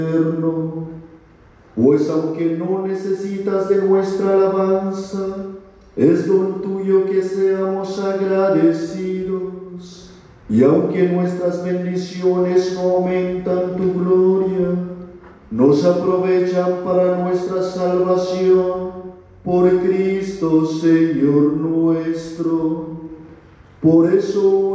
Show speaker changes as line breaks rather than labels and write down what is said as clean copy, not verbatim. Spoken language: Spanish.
Pues aunque no necesitas de nuestra alabanza, es don tuyo que seamos agradecidos. Y aunque nuestras bendiciones no aumentan tu gloria, nos aprovechan para nuestra salvación por Cristo Señor nuestro. Por eso